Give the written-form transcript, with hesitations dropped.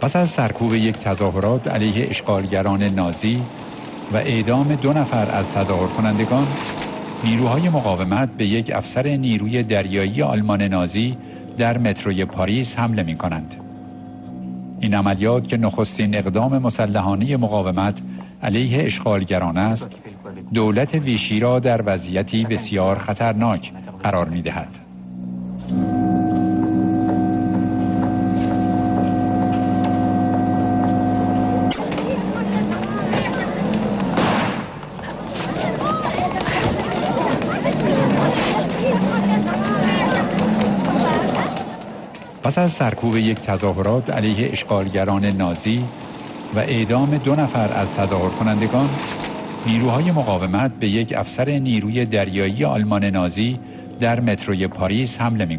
پس از سرکوب یک تظاهرات علیه اشغالگران نازی و اعدام 2 نفر از تظاهر کنندگان، نیروهای مقاومت به یک افسر نیروی دریایی آلمان نازی در متروی پاریس حمله می کنند. این عملیات که نخستین اقدام مسلحانه مقاومت علیه اشغالگران است، دولت ویشی را در وضعیتی بسیار خطرناک قرار می دهد. پس از سرکوب یک تظاهرات علیه اشغالگران نازی و اعدام 2 نفر از تظاهر کنندگان، نیروهای مقاومت به یک افسر نیروی دریایی آلمان نازی در متروی پاریس حمله می